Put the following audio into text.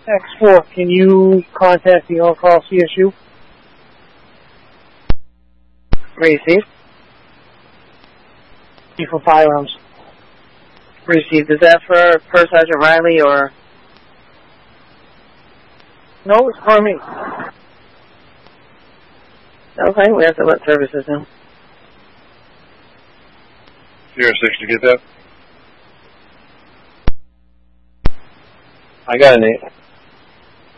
X4, can you contact the on-call CSU? Received. For firearms. Received. Is that for First Sergeant Riley or? No, it's for me. Okay, we have to let services know. Sierra 6, to get that? I got an 8.